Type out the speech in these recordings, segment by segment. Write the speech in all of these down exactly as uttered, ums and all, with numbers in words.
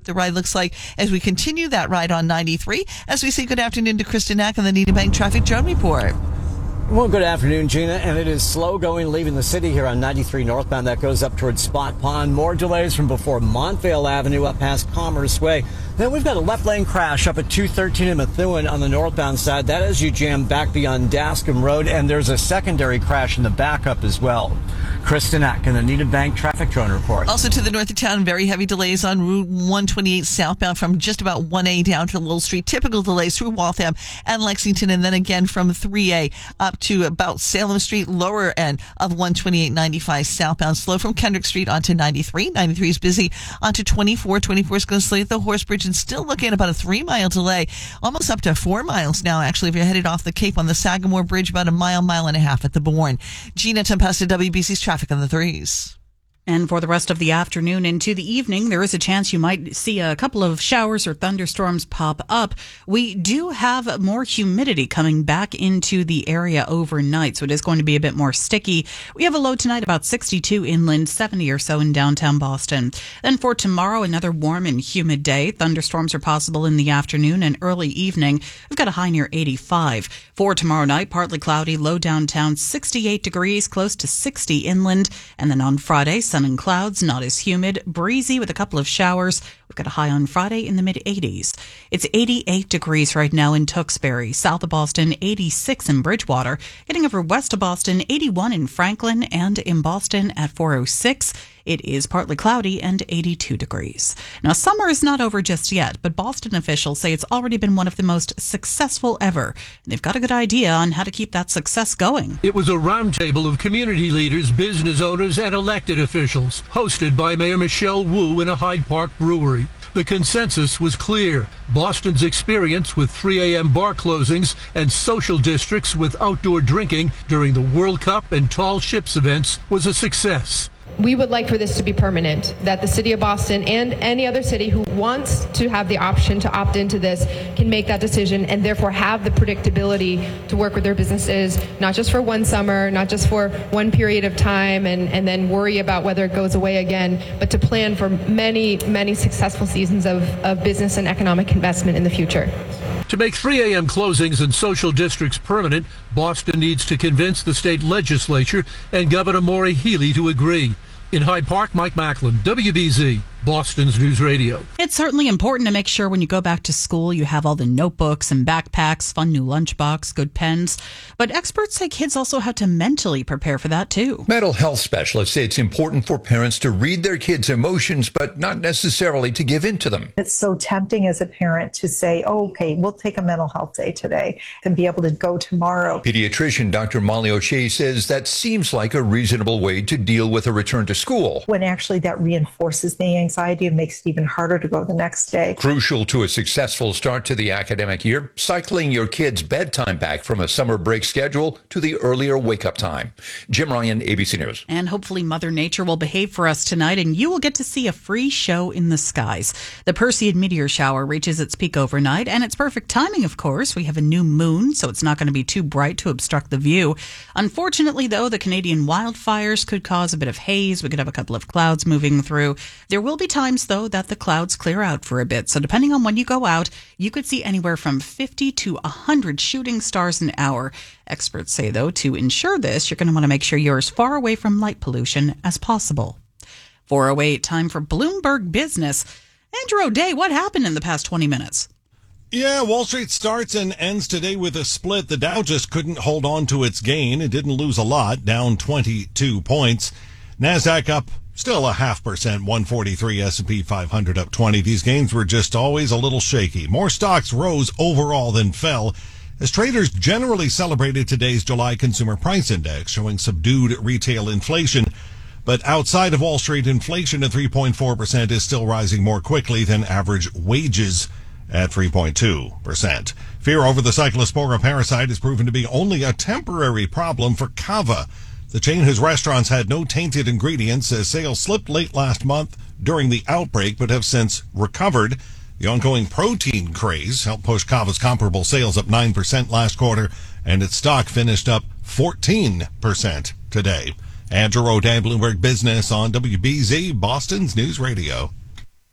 the ride looks like as we continue that ride on ninety-three. As we say good afternoon to Kristen Nack on the Needham Bank Traffic Drone Report. Well, good afternoon, Gina, and it is slow going leaving the city here on ninety-three northbound. That goes up towards Spot Pond. More delays from before Montvale Avenue up past Commerce Way. Then we've got a left lane crash up at two thirteen in Methuen on the northbound side. That is you jam back beyond Dascom Road, and there's a secondary crash in the backup as well. Kristen Ack in the Needham Bank Traffic Drone Report. Also to the north of town, very heavy delays on Route one twenty-eight southbound from just about one A down to Little Street. Typical delays through Waltham and Lexington, and then again from three A up to about Salem Street, lower end of one twenty-eight ninety-five southbound. Slow from Kendrick Street onto ninety-three. ninety-three is busy onto twenty-four. twenty-four is going to slay at the Horse Bridge and still looking at about a three mile delay, almost up to four miles now. Actually, if you're headed off the Cape on the Sagamore Bridge, about a mile, mile and a half at the Bourne. Gina Tempesta, W B C's traffic on the threes. And for the rest of the afternoon into the evening, there is a chance you might see a couple of showers or thunderstorms pop up. We do have more humidity coming back into the area overnight, so it is going to be a bit more sticky. We have a low tonight about sixty-two inland, seventy or so in downtown Boston. Then for tomorrow, another warm and humid day. Thunderstorms are possible in the afternoon and early evening. We've got a high near eighty-five. For tomorrow night, partly cloudy, low downtown, sixty-eight degrees, close to sixty inland. And then on Friday, sun and clouds, not as humid, breezy with a couple of showers. We've got a high on Friday in the mid eighties. It's eighty-eight degrees right now in Tewksbury, south of Boston, eighty-six in Bridgewater, getting over west of Boston, eighty-one in Franklin, and in Boston at four oh six. It is partly cloudy and eighty-two degrees. Now, summer is not over just yet, but Boston officials say it's already been one of the most successful ever. And they've got a good idea on how to keep that success going. It was a roundtable of community leaders, business owners, and elected officials, hosted by Mayor Michelle Wu in a Hyde Park brewery. The consensus was clear. Boston's experience with three a.m. bar closings and social districts with outdoor drinking during the World Cup and Tall Ships events was a success. We would like for this to be permanent, that the city of Boston and any other city who wants to have the option to opt into this can make that decision and therefore have the predictability to work with their businesses, not just for one summer, not just for one period of time and, and then worry about whether it goes away again, but to plan for many, many successful seasons of, of business and economic investment in the future. To make three a.m. closings and social districts permanent, Boston needs to convince the state legislature and Governor Maura Healey to agree. In Hyde Park, Mike Macklin, W B Z, Boston's News Radio. It's certainly important to make sure when you go back to school, you have all the notebooks and backpacks, fun new lunchbox, good pens. But experts say kids also have to mentally prepare for that, too. Mental health specialists say it's important for parents to read their kids' emotions, but not necessarily to give in to them. It's so tempting as a parent to say, oh, okay, we'll take a mental health day today and be able to go tomorrow. Pediatrician Doctor Molly O'Shea says that seems like a reasonable way to deal with a return to school. When actually that reinforces the anxiety and makes it even harder to go the next day. Crucial to a successful start to the academic year, cycling your kids' bedtime back from a summer break schedule to the earlier wake-up time. Jim Ryan, A B C News. And hopefully Mother Nature will behave for us tonight, and you will get to see a free show in the skies. The Perseid meteor shower reaches its peak overnight, and it's perfect timing, of course. We have a new moon, so it's not going to be too bright to obstruct the view. Unfortunately, though, the Canadian wildfires could cause a bit of haze. We could have a couple of clouds moving through. There will be times, though, that the clouds clear out for a bit. So depending on when you go out, you could see anywhere from fifty to one hundred shooting stars an hour. Experts say, though, to ensure this, you're going to want to make sure you're as far away from light pollution as possible. four oh eight, time for Bloomberg Business. Andrew O'Day, what happened in the past twenty minutes? Yeah, Wall Street starts and ends today with a split. The Dow just couldn't hold on to its gain. It didn't lose a lot, down twenty-two points. NASDAQ up still a half percent, one forty-three, S and P five hundred up twenty. These gains were just always a little shaky. More stocks rose overall than fell, as traders generally celebrated today's July Consumer Price Index, showing subdued retail inflation. But outside of Wall Street, inflation at three point four percent is still rising more quickly than average wages at three point two percent. Fear over the Cyclospora parasite has proven to be only a temporary problem for Cava. The chain whose restaurants had no tainted ingredients says sales slipped late last month during the outbreak but have since recovered. The ongoing protein craze helped push Cava's comparable sales up nine percent last quarter, and its stock finished up fourteen percent today. Andrew O'Day, Bloomberg Business on W B Z, Boston's News Radio.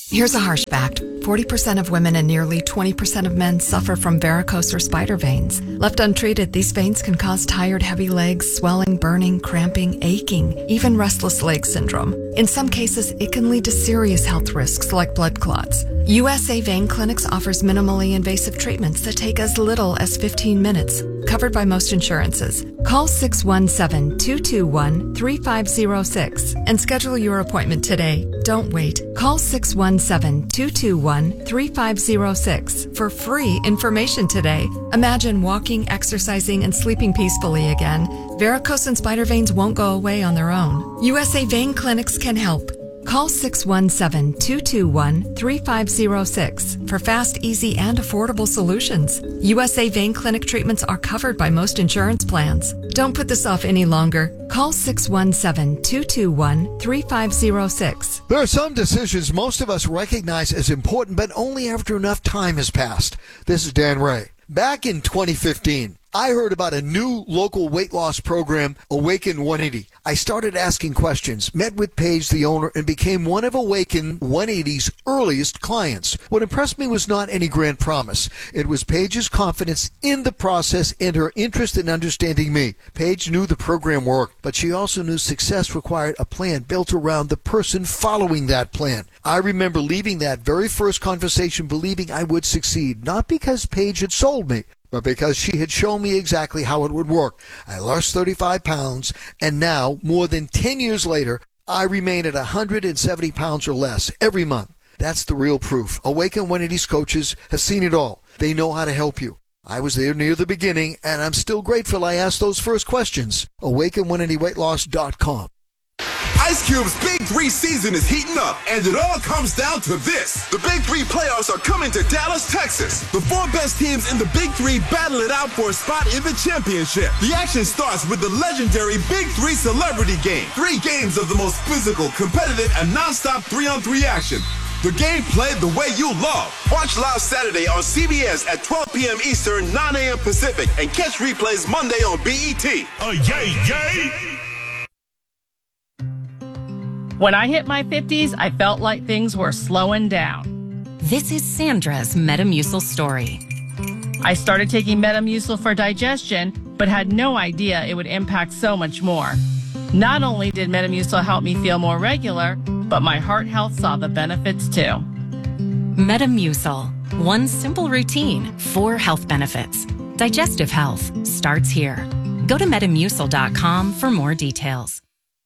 Here's a harsh fact. forty percent of women and nearly twenty percent of men suffer from varicose or spider veins. Left untreated, these veins can cause tired, heavy legs, swelling, burning, cramping, aching, even restless leg syndrome. In some cases, it can lead to serious health risks like blood clots. U S A Vein Clinics offers minimally invasive treatments that take as little as fifteen minutes, covered by most insurances. Call six one seven, two two one, three five zero six and schedule your appointment today. Don't wait. Call six one seven, two two one, three five zero six for free information today. Imagine walking, exercising, and sleeping peacefully again. Varicose and spider veins won't go away on their own. U S A Vein Clinics can help. Call six one seven, two two one, three five zero six for fast, easy, and affordable solutions. U S A Vein Clinic treatments are covered by most insurance plans. Don't put this off any longer. Call six one seven, two two one, three five zero six. There are some decisions most of us recognize as important, but only after enough time has passed. This is Dan Ray. Back in twenty fifteen, I heard about a new local weight loss program, Awaken one eighty. I started asking questions, met with Paige, the owner, and became one of Awaken one eighty's earliest clients. What impressed me was not any grand promise. It was Paige's confidence in the process and her interest in understanding me. Paige knew the program worked, but she also knew success required a plan built around the person following that plan. I remember leaving that very first conversation believing I would succeed, not because Paige had sold me, but because she had shown me exactly how it would work. I lost thirty-five pounds, and now, more than ten years later, I remain at one hundred seventy pounds or less every month. That's the real proof. Awaken one eighty's coaches have seen it all. They know how to help you. I was there near the beginning, and I'm still grateful I asked those first questions. Awaken one eighty weight loss dot com. Ice Cube's Big Three season is heating up, and it all comes down to this. The Big Three playoffs are coming to Dallas, Texas. The four best teams in the Big Three battle it out for a spot in the championship. The action starts with the legendary Big Three Celebrity Game. Three games of the most physical, competitive, and non-stop three-on-three action. The game played the way you love. Watch live Saturday on C B S at twelve p.m. Eastern, nine a.m. Pacific, and catch replays Monday on B E T. Oh, yay, yay! When I hit my fifties, I felt like things were slowing down. This is Sandra's Metamucil story. I started taking Metamucil for digestion, but had no idea it would impact so much more. Not only did Metamucil help me feel more regular, but my heart health saw the benefits too. Metamucil. One simple routine, four health benefits. Digestive health starts here. Go to metamucil dot com for more details.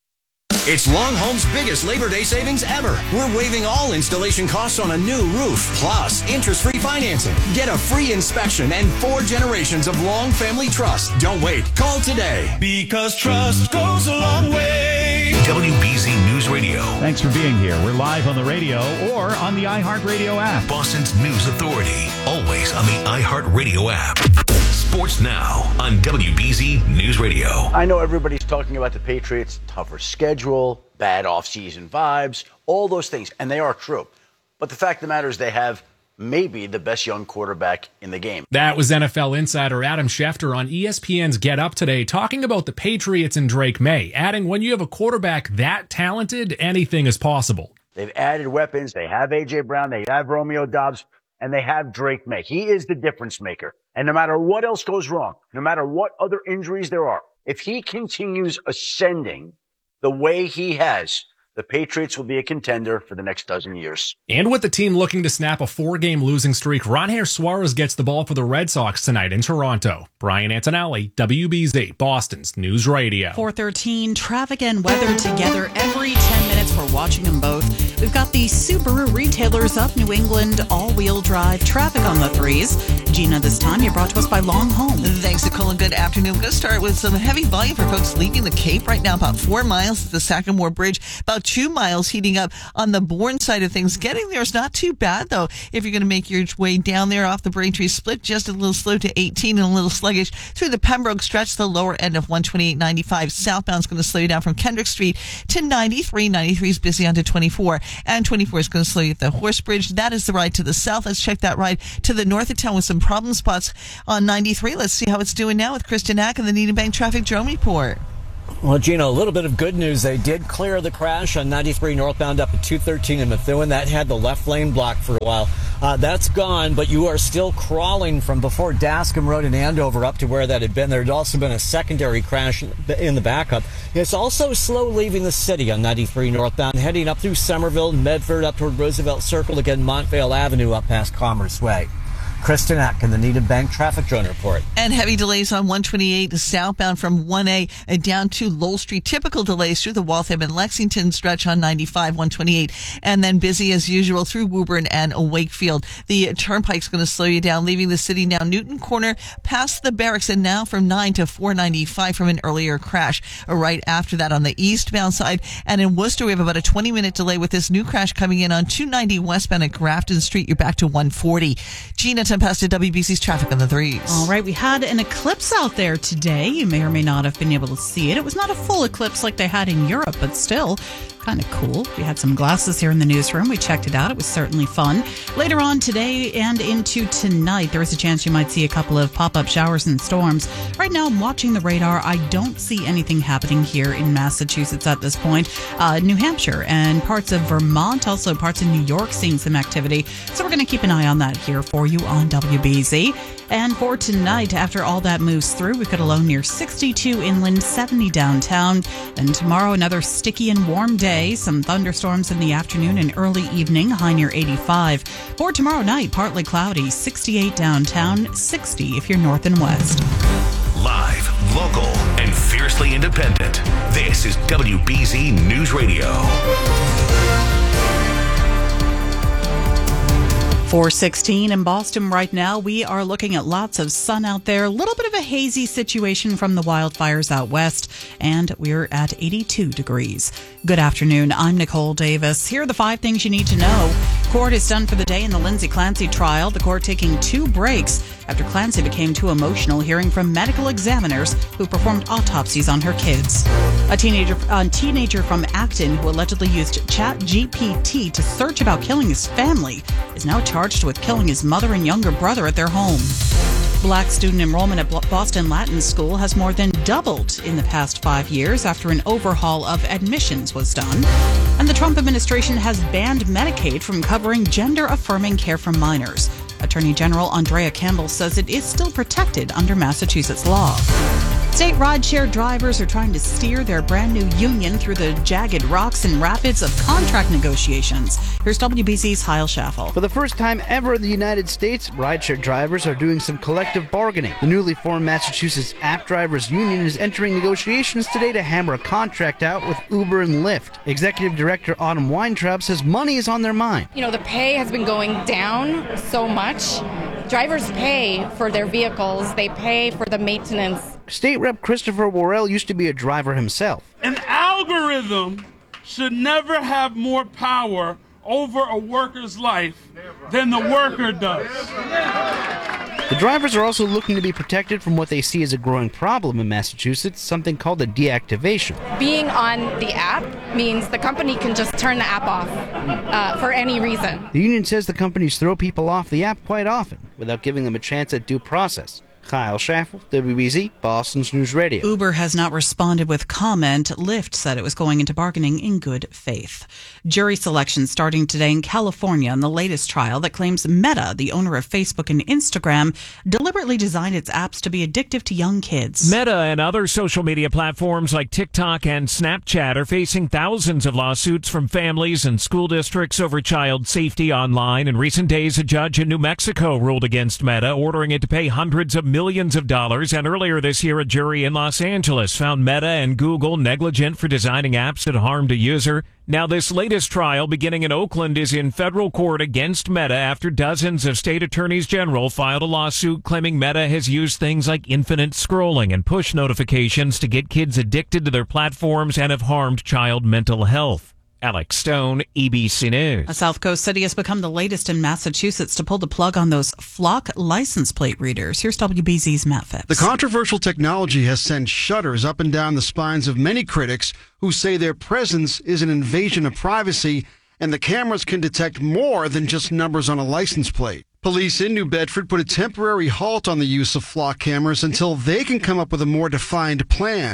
It's Long Home's biggest Labor Day savings ever. We're waiving all installation costs on a new roof, plus interest-free financing. Get a free inspection and four generations of Long Family Trust. Don't wait. Call today. Because trust goes a long way. W B Z News Radio. Thanks for being here. We're live on the radio or on the iHeartRadio app. Boston's News Authority. Always on the iHeartRadio app. Sports Now on W B Z News Radio. I know everybody's talking about the Patriots' tougher schedule, bad offseason vibes, all those things, and they are true. But the fact of the matter is they have maybe the best young quarterback in the game. That was N F L insider Adam Schefter on E S P N's Get Up today, talking about the Patriots and Drake May, adding when you have a quarterback that talented, anything is possible. They've added weapons. They have A J. Brown. They have Romeo Doubs. And they have Drake May. He is the difference maker. And no matter what else goes wrong, no matter what other injuries there are, if he continues ascending the way he has, the Patriots will be a contender for the next dozen years. And with the team looking to snap a four-game losing streak, Ronher Suarez gets the ball for the Red Sox tonight in Toronto. Brian Antonelli, W B Z, Boston's News Radio. four thirteen, traffic and weather together every ten minutes. We're watching them both. We've got the Subaru retailers up New England, all-wheel drive, traffic on the threes. Gina, this time you're brought to us by Long Home. Thanks, Nicole, and good afternoon. We're going to start with some heavy volume for folks leaving the Cape right now, about four miles at the Sagamore Bridge, about two miles heating up on the Bourne side of things. Getting there is not too bad, though. If you're going to make your way down there off the Braintree Split, just a little slow to eighteen and a little sluggish through the Pembroke stretch, the lower end of one twenty-eight ninety-five. Southbound is going to slow you down from Kendrick Street to ninety-three. ninety-three is busy onto twenty-four, and twenty-four is going to slow you at the Horse Bridge. That is the ride to the south. Let's check that ride to the north of town with some problem spots on ninety-three. Let's see how it's doing now with Kristen Ack and the Needham Bank Traffic Drone Report. Well, Gina, a little bit of good news. They did clear the crash on ninety-three northbound up at two thirteen in Methuen. That had the left lane blocked for a while. Uh, that's gone, but you are still crawling from before Dascom Road in Andover up to where that had been. There had also been a secondary crash in the backup. It's also slow leaving the city on ninety-three northbound, heading up through Somerville, Medford, up toward Roosevelt Circle, again Montvale Avenue up past Commerce Way. Kristen Eck in the Needham Bank Traffic Drone Report. And heavy delays on one twenty-eight southbound from one A down to Lowell Street. Typical delays through the Waltham and Lexington stretch on ninety-five, one twenty-eight. And then busy as usual through Woburn and Wakefield. The turnpike's going to slow you down, leaving the city now Newton Corner past the barracks and now from nine to four ninety-five from an earlier crash. Right after that on the eastbound side. And in Worcester, we have about a twenty minute delay with this new crash coming in on two ninety westbound at Grafton Street. You're back to one forty. Gina, ten past to W B C's traffic on the threes. All right, we had an eclipse out there today. You may or may not have been able to see it. It was not a full eclipse like they had in Europe, but still kind of cool. We had some glasses here in the newsroom. We checked it out. It was certainly fun. Later on today and into tonight, there is a chance you might see a couple of pop-up showers and storms. Right now, I'm watching the radar. I don't see anything happening here in Massachusetts at this point. Uh, New Hampshire and parts of Vermont, also parts of New York, seeing some activity. So we're going to keep an eye on that here for you on W B Z. And for tonight, after all that moves through, we've got a low near sixty-two inland, seventy downtown. And tomorrow, another sticky and warm day. Some thunderstorms in the afternoon and early evening, high near eighty-five. For tomorrow night, partly cloudy, sixty-eight downtown, sixty if you're north and west. Live, local, and fiercely independent. This is W B Z News Radio. four sixteen in Boston right now. We are looking at lots of sun out there. A little bit of a hazy situation from the wildfires out west, and we're at eighty-two degrees. Good afternoon. I'm Nicole Davis. Here are the five things you need to know. Court is done for the day in the Lindsay Clancy trial. The court taking two breaks after Clancy became too emotional hearing from medical examiners who performed autopsies on her kids. A teenager, a teenager from Acton who allegedly used Chat G P T to search about killing his family is now charged with killing his mother and younger brother at their home. Black student enrollment at Boston Latin School has more than doubled in the past five years after an overhaul of admissions was done. And the Trump administration has banned Medicaid from covering gender-affirming care for minors. Attorney General Andrea Campbell says it is still protected under Massachusetts law. State rideshare drivers are trying to steer their brand new union through the jagged rocks and rapids of contract negotiations. Here's W B Z's Heil Schaffel. For the first time ever in the United States, rideshare drivers are doing some collective bargaining. The newly formed Massachusetts App Drivers Union is entering negotiations today to hammer a contract out with Uber and Lyft. Executive Director Autumn Weintraub says money is on their mind. You know, the pay has been going down so much. Drivers pay for their vehicles. They pay for the maintenance. State Rep Christopher Worrell used to be a driver himself. An algorithm should never have more power over a worker's life than the worker does. The drivers are also looking to be protected from what they see as a growing problem in Massachusetts, something called a deactivation. Being on the app means the company can just turn the app off uh, for any reason. The union says the companies throw people off the app quite often without giving them a chance at due process. Kyle Schaffel, W B Z, Boston's News Radio. Uber has not responded with comment. Lyft said it was going into bargaining in good faith. Jury selection starting today in California in the latest trial that claims Meta, the owner of Facebook and Instagram, deliberately designed its apps to be addictive to young kids. Meta and other social media platforms like TikTok and Snapchat are facing thousands of lawsuits from families and school districts over child safety online. In recent days, a judge in New Mexico ruled against Meta, ordering it to pay hundreds of millions Millions of dollars, and earlier this year a jury in Los Angeles found Meta and Google negligent for designing apps that harmed a user. Now this latest trial beginning in Oakland is in federal court against Meta after dozens of state attorneys general filed a lawsuit claiming Meta has used things like infinite scrolling and push notifications to get kids addicted to their platforms and have harmed child mental health. Alex Stone, E B C News. A South Coast city has become the latest in Massachusetts to pull the plug on those Flock license plate readers. Here's W B Z's Matt Phipps. The controversial technology has sent shudders up and down the spines of many critics who say their presence is an invasion of privacy and the cameras can detect more than just numbers on a license plate. Police in New Bedford put a temporary halt on the use of Flock cameras until they can come up with a more defined plan.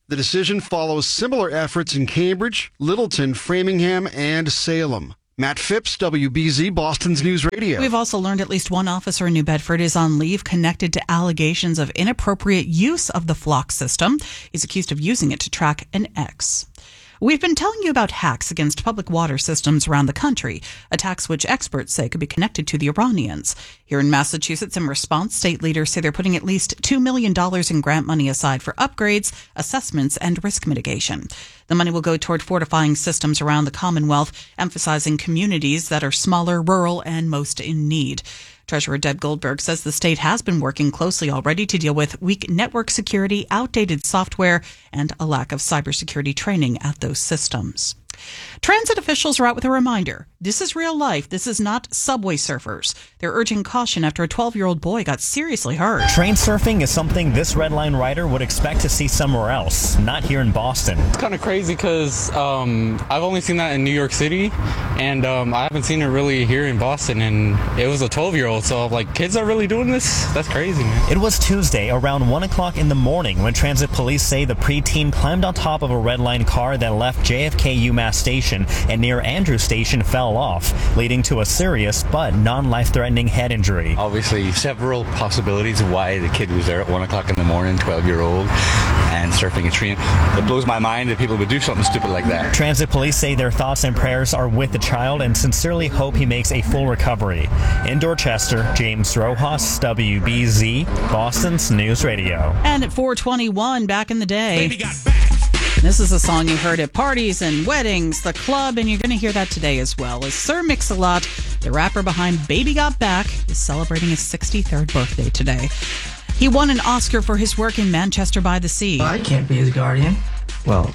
The decision follows similar efforts in Cambridge, Littleton, Framingham, and Salem. Matt Phipps, W B Z, Boston's News Radio. We've also learned at least one officer in New Bedford is on leave connected to allegations of inappropriate use of the Flock system. He's accused of using it to track an ex. We've been telling you about hacks against public water systems around the country, attacks which experts say could be connected to the Iranians. Here in Massachusetts, in response, state leaders say they're putting at least two million dollars in grant money aside for upgrades, assessments, and risk mitigation. The money will go toward fortifying systems around the Commonwealth, emphasizing communities that are smaller, rural, and most in need. Treasurer Deb Goldberg says the state has been working closely already to deal with weak network security, outdated software, and a lack of cybersecurity training at those systems. Transit officials are out with a reminder. This is real life. This is not subway surfers. They're urging caution after a twelve-year-old boy got seriously hurt. Train surfing is something this Red Line rider would expect to see somewhere else, not here in Boston. It's kind of crazy because um, I've only seen that in New York City, and um, I haven't seen it really here in Boston, and it was a twelve-year-old, so like, kids are really doing this? That's crazy, man. It was Tuesday around one o'clock in the morning when transit police say the preteen climbed on top of a Red Line car that left J F K UMass Station and near Andrews Station fell off, leading to a serious but non-life-threatening head injury. Obviously, several possibilities of why the kid was there at one o'clock in the morning, twelve-year-old, and surfing a tree. It blows my mind that people would do something stupid like that. Transit police say their thoughts and prayers are with the child and sincerely hope he makes a full recovery. In Dorchester, James Rojas, W B Z, Boston's News Radio. And at four twenty-one, back in the day, Baby got back. This is a song you heard at parties and weddings, the club, and you're going to hear that today as well, as Sir Mix-a-Lot, the rapper behind Baby Got Back, is celebrating his sixty-third birthday today. He won an Oscar for his work in Manchester by the Sea. I can't be his guardian. Well,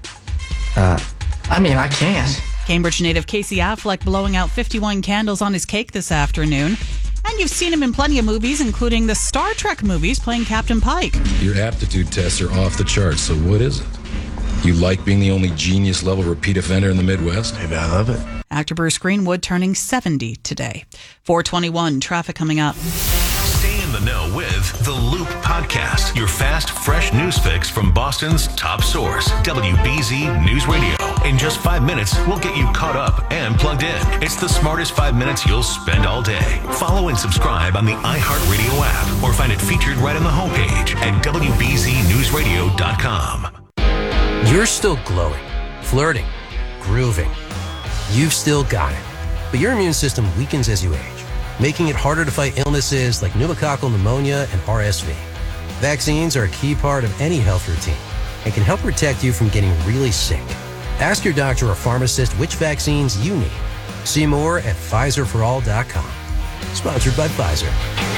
uh, I mean, I can't. Cambridge native Casey Affleck blowing out fifty-one candles on his cake this afternoon. And you've seen him in plenty of movies, including the Star Trek movies, playing Captain Pike. Your aptitude tests are off the charts, so what is it? You like being the only genius-level repeat offender in the Midwest? Maybe I love it. Actor Bruce Greenwood turning seventy today. four twenty-one, traffic coming up. Stay in the know with The Loop Podcast, your fast, fresh news fix from Boston's top source, W B Z News Radio. In just five minutes, we'll get you caught up and plugged in. It's the smartest five minutes you'll spend all day. Follow and subscribe on the iHeartRadio app or find it featured right on the homepage at W B Z news radio dot com. You're still glowing, flirting, grooving. You've still got it. But your immune system weakens as you age, making it harder to fight illnesses like pneumococcal pneumonia and R S V. Vaccines are a key part of any health routine and can help protect you from getting really sick. Ask your doctor or pharmacist which vaccines you need. See more at Pfizer for all dot com. Sponsored by Pfizer.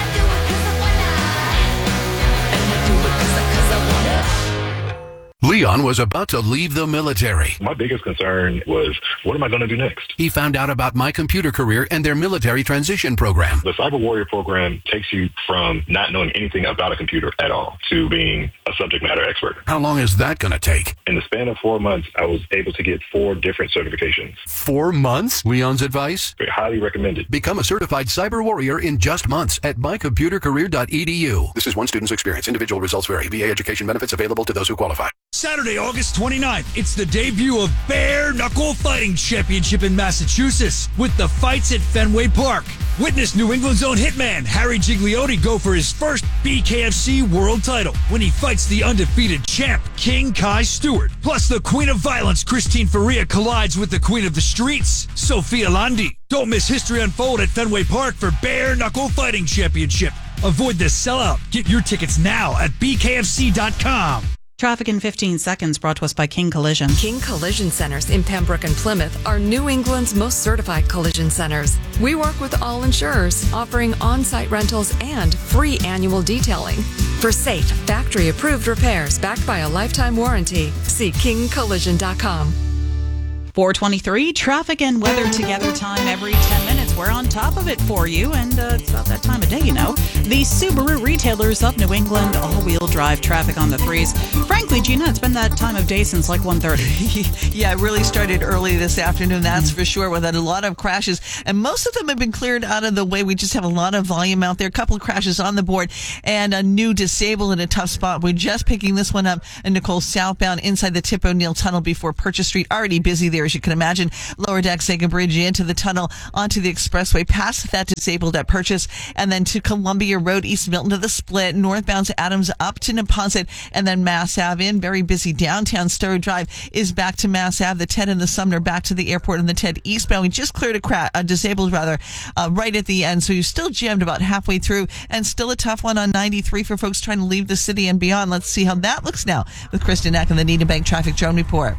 Leon was about to leave the military. My biggest concern was, what am I going to do next? He found out about My Computer Career and their military transition program. The Cyber Warrior program takes you from not knowing anything about a computer at all to being a subject matter expert. How long is that going to take? In the span of four months, I was able to get four different certifications. Four months? Leon's advice? Highly recommended. Become a certified cyber warrior in just months at my computer career dot e d u. This is one student's experience. Individual results vary. V A education benefits available to those who qualify. Saturday, August twenty-ninth, it's the debut of Bare Knuckle Fighting Championship in Massachusetts with the fights at Fenway Park. Witness New England's own hitman Harry Gigliotti go for his first B K F C world title when he fights the undefeated champ King Kai Stewart. Plus, the Queen of Violence Christine Faria collides with the Queen of the Streets Sophia Landi. Don't miss history unfold at Fenway Park for Bare Knuckle Fighting Championship. Avoid the sellout. Get your tickets now at b k f c dot com. Traffic in fifteen seconds brought to us by King Collision. King Collision Centers in Pembroke and Plymouth are New England's most certified collision centers. We work with all insurers, offering on-site rentals and free annual detailing. For safe, factory-approved repairs backed by a lifetime warranty, see king collision dot com. four twenty-three, traffic and weather together time every ten minutes. because we're on top of it for you, and uh, it's about that time of day, you know. The Subaru retailers of New England, all-wheel drive traffic on the threes. Frankly, Gina, it's been that time of day since like one thirty. Yeah, it really started early this afternoon, that's mm-hmm. for sure, with a lot of crashes, and most of them have been cleared out of the way. We just have a lot of volume out there, a couple of crashes on the board, and a new disabled in a tough spot. We're just picking this one up in Nicole southbound inside the Tip O'Neill Tunnel before Purchase Street. Already busy there, as you can imagine. Lower deck Sega Bridge into the tunnel, onto the expressway, past that disabled at Purchase, and then to Columbia Road, East Milton to the Split, northbound to Adams, up to Neponset, and then Mass Ave in. Very busy downtown. Stowe Drive is back to Mass Ave. The Ted and the Sumner back to the airport, and the Ted eastbound. We just cleared a, cra- a disabled rather uh, right at the end, so you're still jammed about halfway through, and still a tough one on ninety-three for folks trying to leave the city and beyond. Let's see how that looks now with Kristen Eck and the Needham Bank Traffic Drone Report.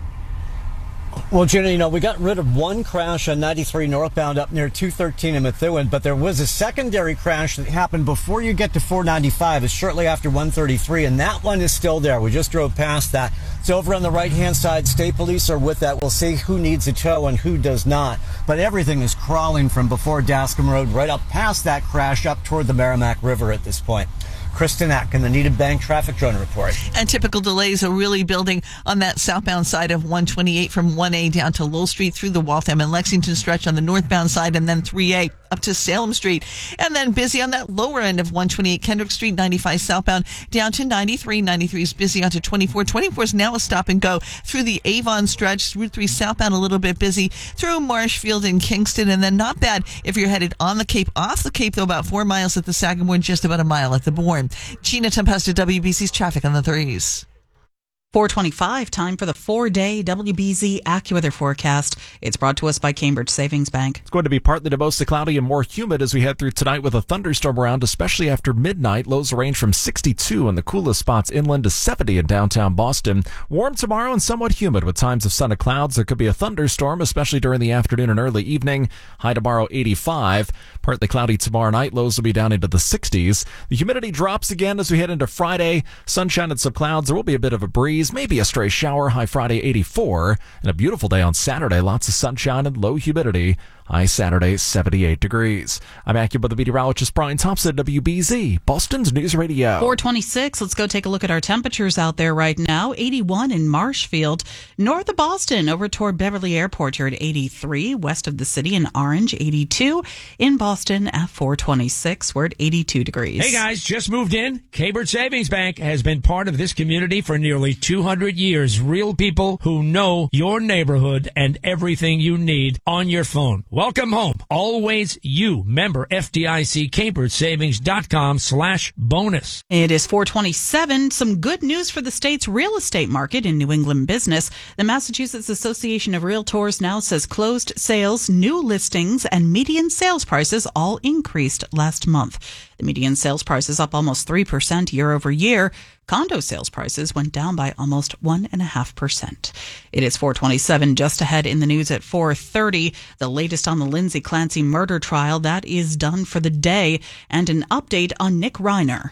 Well, Gina, you know, we got rid of one crash on ninety-three northbound up near two thirteen in Methuen, but there was a secondary crash that happened before you get to four ninety-five. It's shortly after one thirty-three, and that one is still there. We just drove past that. It's over on the right-hand side. State police are with that. We'll see who needs a tow and who does not. But everything is crawling from before Dascom Road right up past that crash up toward the Merrimack River at this point. Kristen Atkin, the Needham Bank Traffic Drone Report. And typical delays are really building on that southbound side of one twenty-eight from one A down to Lowell Street through the Waltham and Lexington stretch on the northbound side, and then three A up to Salem Street. And then busy on that lower end of one twenty-eight Kendrick Street, ninety-five southbound down to ninety-three. ninety-three is busy onto twenty-four. twenty-four is now a stop and go through the Avon stretch. Route three southbound a little bit busy through Marshfield and Kingston, and then not bad if you're headed on the Cape. Off the Cape, though, about four miles at the Sagamore and just about a mile at the Bourne. Gina Tempesta, W B C's traffic on the threes. four twenty-five, time for the four-day W B Z AccuWeather forecast. It's brought to us by Cambridge Savings Bank. It's going to be partly to mostly cloudy and more humid as we head through tonight with a thunderstorm around, especially after midnight. Lows range from sixty-two in the coolest spots inland to seventy in downtown Boston. Warm tomorrow and somewhat humid with times of sun and clouds. There could be a thunderstorm, especially during the afternoon and early evening. High tomorrow, eighty-five. Partly cloudy tomorrow night. Lows will be down into the sixties. The humidity drops again as we head into Friday. Sunshine and some clouds. There will be a bit of a breeze. Maybe a stray shower. High Friday, eighty-four. And a beautiful day on Saturday. Lots of sunshine and low humidity. High Saturday, seventy-eight degrees. I'm AccuWeather meteorologist Brian Thompson at W B Z, Boston's News Radio. four twenty-six. Let's go take a look at our temperatures out there right now. eighty-one in Marshfield. North of Boston, over toward Beverly Airport, you're at eighty-three. West of the city in Orange, eighty-two. In Boston at four twenty-six, we're at eighty-two degrees. Hey guys, just moved in. Cambridge Savings Bank has been part of this community for nearly two hundred years. Real people who know your neighborhood and everything you need on your phone. Welcome home. Always you. Member F D I C, Cambridge Savings dot com slash bonus. It is four twenty-seven. Some good news for the state's real estate market in New England business. The Massachusetts Association of Realtors now says closed sales, new listings, and median sales prices all increased last month. The median sales price is up almost three percent year over year. Condo sales prices went down by almost one point five percent. It is four twenty-seven. Just ahead in the news at four thirty. The latest on the Lindsay Clancy murder trial. That is done for the day. And an update on Nick Reiner.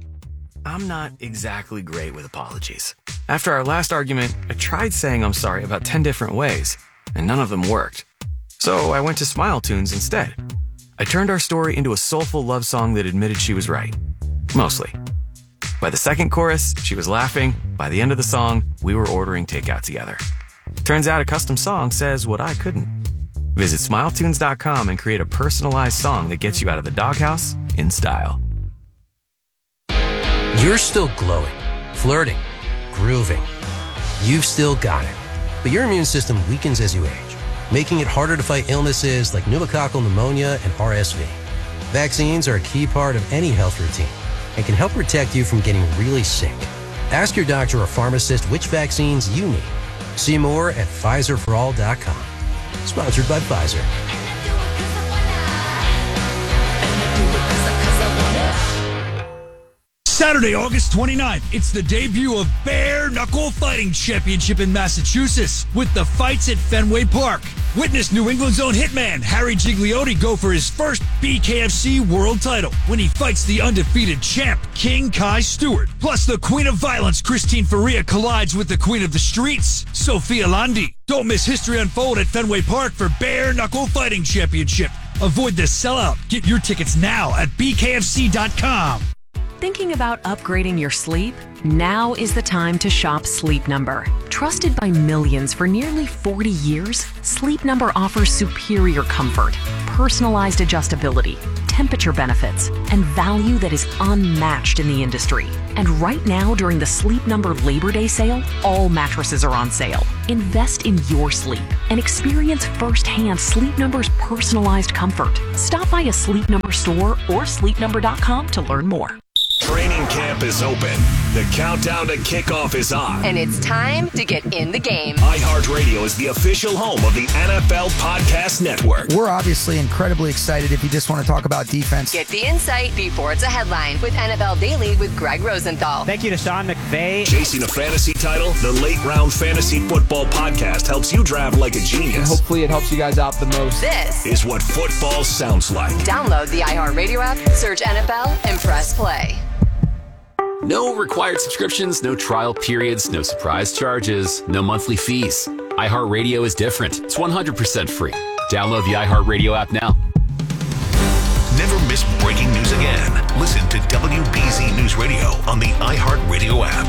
I'm not exactly great with apologies. After our last argument, I tried saying I'm sorry about ten different ways, and none of them worked. So I went to Smile Tunes instead. I turned our story into a soulful love song that admitted she was right. Mostly. By the second chorus, she was laughing. By the end of the song, we were ordering takeout together. Turns out a custom song says what I couldn't. Visit smile tunes dot com and create a personalized song that gets you out of the doghouse in style. You're still glowing, flirting, grooving. You've still got it. But your immune system weakens as you age, making it harder to fight illnesses like pneumococcal pneumonia and R S V. Vaccines are a key part of any health routine and can help protect you from getting really sick. Ask your doctor or pharmacist which vaccines you need. See more at Pfizer for all dot com. Sponsored by Pfizer. Saturday, August twenty-ninth, it's the debut of Bare Knuckle Fighting Championship in Massachusetts with the fights at Fenway Park. Witness New England's own hitman Harry Gigliotti go for his first B K F C world title when he fights the undefeated champ King Kai Stewart. Plus, the Queen of Violence Christine Faria collides with the Queen of the Streets Sophia Landi. Don't miss history unfold at Fenway Park for Bare Knuckle Fighting Championship. Avoid the sellout. Get your tickets now at b k f c dot com. Thinking about upgrading your sleep? Now is the time to shop Sleep Number. Trusted by millions for nearly forty years, Sleep Number offers superior comfort, personalized adjustability, temperature benefits, and value that is unmatched in the industry. And right now, during the Sleep Number Labor Day sale, all mattresses are on sale. Invest in your sleep and experience firsthand Sleep Number's personalized comfort. Stop by a Sleep Number store or sleep number dot com to learn more. Training camp is open. The countdown to kickoff is on. And it's time to get in the game. iHeartRadio is the official home of the N F L Podcast Network. We're obviously incredibly excited if you just want to talk about defense. Get the insight before it's a headline with N F L Daily with Greg Rosenthal. Thank you to Sean McVay. Chasing a fantasy title, the Late Round Fantasy Football Podcast helps you draft like a genius. And hopefully it helps you guys out the most. This is what football sounds like. Download the iHeartRadio app, search N F L, and press play. No required subscriptions, no trial periods, no surprise charges, no monthly fees. iHeartRadio is different. It's one hundred percent free. Download the iHeartRadio app now. Never miss breaking news again. Listen to W B Z News Radio on the iHeartRadio app.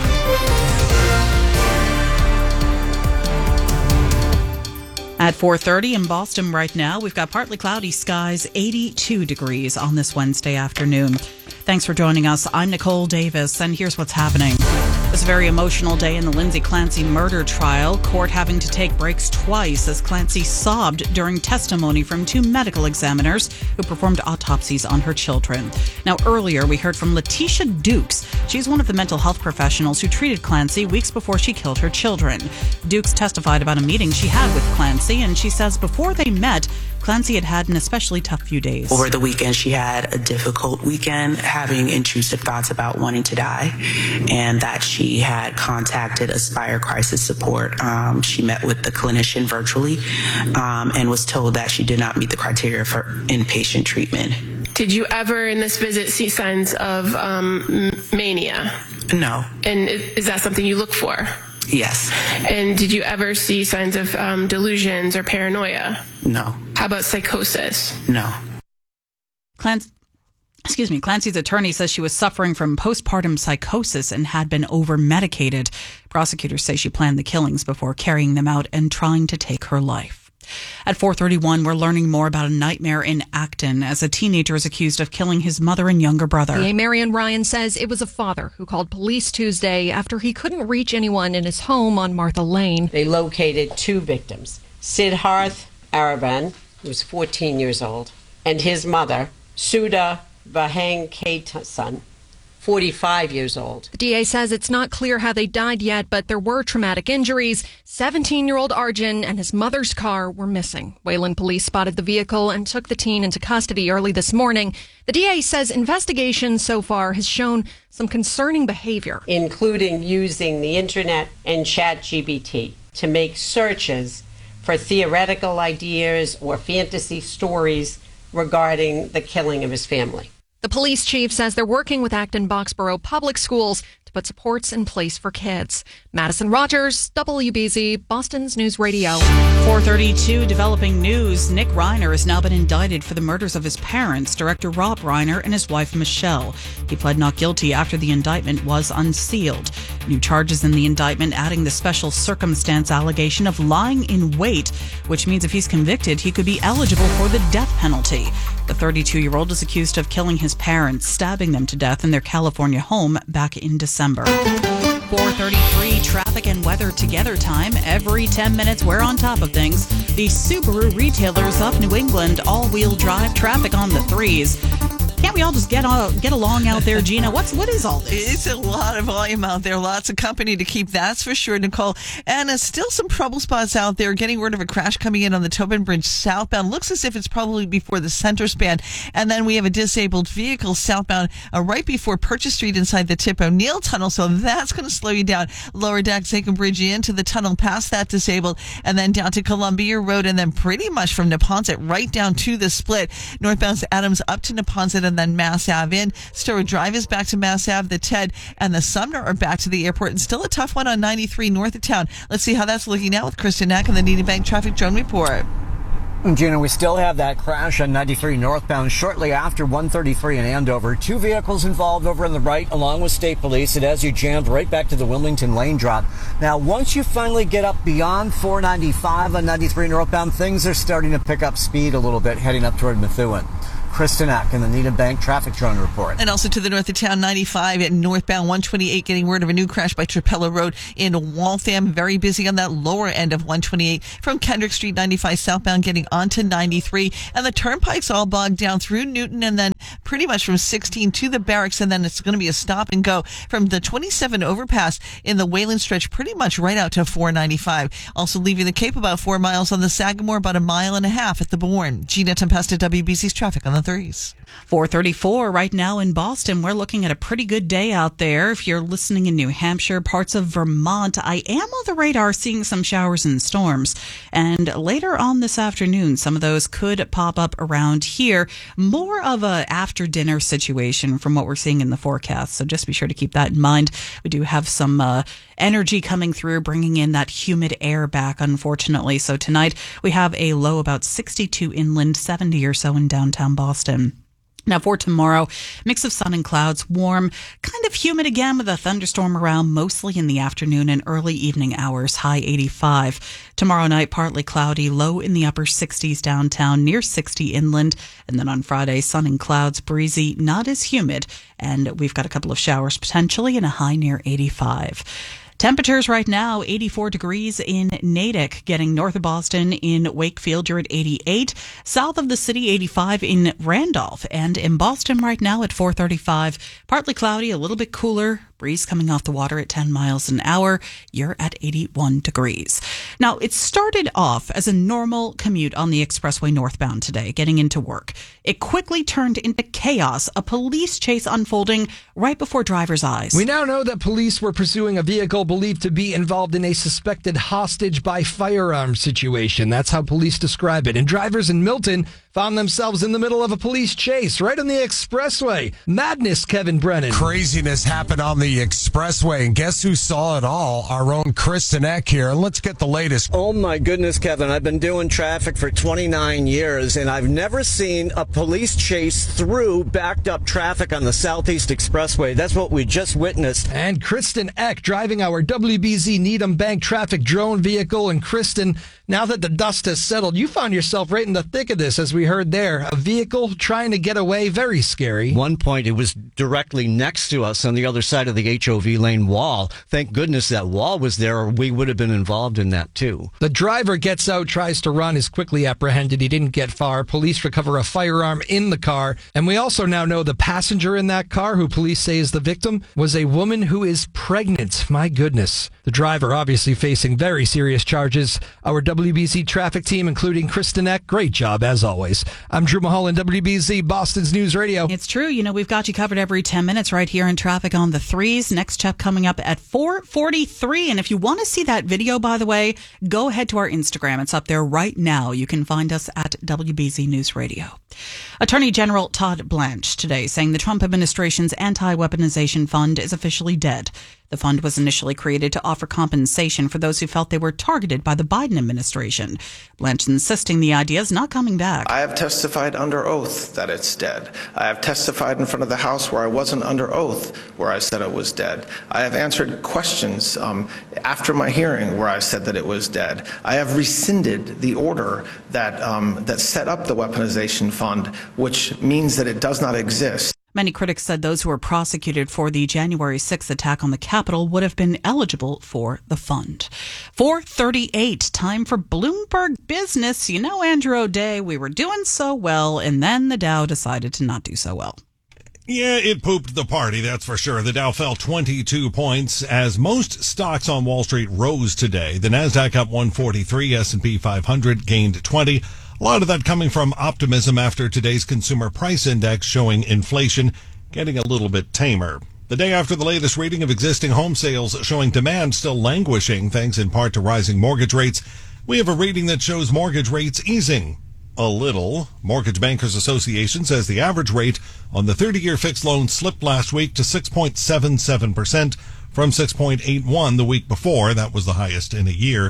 At four thirty in Boston right now, we've got partly cloudy skies, eighty-two degrees on this Wednesday afternoon. Thanks for joining us. I'm Nicole Davis, and here's what's happening. It's a very emotional day in the Lindsay Clancy murder trial. Court having to take breaks twice as Clancy sobbed during testimony from two medical examiners who performed autopsies on her children. Now, earlier we heard from Letitia Dukes. She's one of the mental health professionals who treated Clancy weeks before she killed her children. Dukes testified about a meeting she had with Clancy, and she says before they met, Clancy had had an especially tough few days. Over the weekend, she had a difficult weekend, having intrusive thoughts about wanting to die, and that she had contacted Aspire Crisis Support. Um, she met with the clinician virtually um, and was told that she did not meet the criteria for inpatient treatment. Did you ever in this visit see signs of um, mania? No. And is that something you look for? Yes. And did you ever see signs of um, delusions or paranoia? No. How about psychosis? No. Clancy, excuse me, Clancy's attorney says she was suffering from postpartum psychosis and had been over-medicated. Prosecutors say she planned the killings before carrying them out and trying to take her life. At four thirty-one, we're learning more about a nightmare in Acton as a teenager is accused of killing his mother and younger brother. D A Marion Ryan says it was a father who called police Tuesday after he couldn't reach anyone in his home on Martha Lane. They located two victims, Siddharth Araban, who was fourteen years old, and his mother, Sudha Vahankatesan, forty-five years old. The D A says it's not clear how they died yet, but there were traumatic injuries. seventeen-year-old Arjun and his mother's car were missing. Wayland police spotted the vehicle and took the teen into custody early this morning. The D A says investigation so far has shown some concerning behavior, including using the internet and ChatGPT to make searches for theoretical ideas or fantasy stories regarding the killing of his family. The police chief says they're working with Acton Boxborough Public Schools to put supports in place for kids. Madison Rogers, W B Z, Boston's News Radio. four thirty-two, developing news. Nick Reiner has now been indicted for the murders of his parents, director Rob Reiner and his wife Michelle. He pled not guilty after the indictment was unsealed. New charges in the indictment adding the special circumstance allegation of lying in wait, which means if he's convicted, he could be eligible for the death penalty. The thirty-two-year-old is accused of killing his parents, stabbing them to death in their California home back in December. four thirty-three, traffic and weather together time. Every ten minutes, we're on top of things. The Subaru retailers of New England, all-wheel drive traffic on the threes. Can't we all just get on, get along out there, Gina? What's what is all this? It's a lot of volume out there, lots of company to keep, that's for sure, Nicole. And uh, still some trouble spots out there. Getting word of a crash coming in on the Tobin Bridge southbound. Looks as if it's probably before the center span. And then we have a disabled vehicle southbound uh, right before Purchase Street inside the Tip O'Neill Tunnel. So that's going to slow you down. Lower Deck, Zachem Bridge into the tunnel, past that disabled, and then down to Columbia Road, and then pretty much from Neponset right down to the split. Northbound Adams up to Neponset, and then Mass Ave in. Stewart Drive is back to Mass Ave. The Ted and the Sumner are back to the airport, and still a tough one on ninety-three north of town. Let's see how that's looking now with Kristen Nack and the Needham Bank Traffic Drone Report. Gina, we still have that crash on ninety-three northbound shortly after one thirty-three in Andover. Two vehicles involved over on the right, along with state police. It has you jammed right back to the Wilmington lane drop. Now, once you finally get up beyond four ninety-five on ninety-three northbound, things are starting to pick up speed a little bit, heading up toward Methuen. Kristen Eck in the Needham Bank traffic drone report. And also to the north of town, ninety-five at northbound one twenty-eight, getting word of a new crash by Trapelo Road in Waltham. Very busy on that lower end of one twenty-eight from Kendrick Street, ninety-five southbound, getting onto ninety-three. And the turnpike's all bogged down through Newton and then pretty much from sixteen to the barracks. And then it's going to be a stop and go from the twenty-seven overpass in the Wayland stretch, pretty much right out to four ninety-five. Also leaving the Cape about four miles on the Sagamore, about a mile and a half at the Bourne. Gina Tempesta, W B C's traffic on the threes. four thirty-four right now in Boston. We're looking at a pretty good day out there. If you're listening in New Hampshire, parts of Vermont, I am on the radar seeing some showers and storms. And later on this afternoon, some of those could pop up around here. More of a after dinner situation from what we're seeing in the forecast. So just be sure to keep that in mind. We do have some uh, energy coming through, bringing in that humid air back, unfortunately. So tonight we have a low about sixty-two inland, seventy or so in downtown Boston. Now for tomorrow, mix of sun and clouds, warm, kind of humid again with a thunderstorm around mostly in the afternoon and early evening hours, high eighty-five. Tomorrow night, partly cloudy, low in the upper sixties downtown, near sixty inland. And then on Friday, sun and clouds, breezy, not as humid. And we've got a couple of showers potentially and a high near eighty-five. Temperatures right now, eighty-four degrees in Natick. Getting north of Boston in Wakefield, you're at eighty-eight. South of the city, eighty-five in Randolph. And in Boston right now at four thirty-five, partly cloudy, a little bit cooler. Breeze coming off the water at ten miles an hour. You're at eighty-one degrees. Now, it started off as a normal commute on the expressway northbound today, getting into work. It quickly turned into chaos, a police chase unfolding right before drivers' eyes. We now know that police were pursuing a vehicle believed to be involved in a suspected hostage by firearm situation. That's how police describe it. And drivers in Milton found themselves in the middle of a police chase right on the expressway. Madness, Kevin Brennan. Craziness happened on the expressway, and guess who saw it all? Our own Kristen Eck here. And let's get the latest. Oh my goodness, Kevin. I've been doing traffic for twenty-nine years, and I've never seen a police chase through backed up traffic on the Southeast Expressway. That's what we just witnessed. And Kristen Eck driving our W B Z Needham Bank traffic drone vehicle. And Kristen, now that the dust has settled, you found yourself right in the thick of this, as we heard there. A vehicle trying to get away, very scary. One point, it was directly next to us on the other side of the H O V lane wall. Thank goodness that wall was there, or we would have been involved in that too. The driver gets out, tries to run, is quickly apprehended. He didn't get far. Police recover a firearm in the car. And we also now know the passenger in that car, who police say is the victim, was a woman who is pregnant. My goodness. The driver obviously facing very serious charges. Our W B Z traffic team, including Kristen Eck, great job as always. I'm Drew Mulholland, W B Z, Boston's News Radio. It's true. You know, we've got you covered every ten minutes right here in traffic on the threes. Next check coming up at four forty-three. And if you want to see that video, by the way, go ahead to our Instagram. It's up there right now. You can find us at W B Z News Radio. Attorney General Todd Blanche today saying the Trump administration's anti-weaponization fund is officially dead. The fund was initially created to offer compensation for those who felt they were targeted by the Biden administration. Blanche insisting the idea is not coming back. I have testified under oath that it's dead. I have testified in front of the House where I wasn't under oath, where I said it was dead. I have answered questions um, after my hearing where I said that it was dead. I have rescinded the order that um, that set up the weaponization fund, which means that it does not exist. Many critics said those who were prosecuted for the January sixth attack on the Capitol would have been eligible for the fund. four thirty-eight, time for Bloomberg Business. You know, Andrew O'Day, we were doing so well, and then the Dow decided to not do so well. Yeah, it pooped the party, that's for sure. The Dow fell twenty-two points as most stocks on Wall Street rose today. The Nasdaq up one forty-three, S and P five hundred gained twenty. A lot of that coming from optimism after today's consumer price index showing inflation getting a little bit tamer. The day after the latest reading of existing home sales showing demand still languishing, thanks in part to rising mortgage rates, we have a reading that shows mortgage rates easing a little. Mortgage Bankers Association says the average rate on the thirty-year fixed loan slipped last week to six point seven seven percent from six point eight one the week before. That was the highest in a year.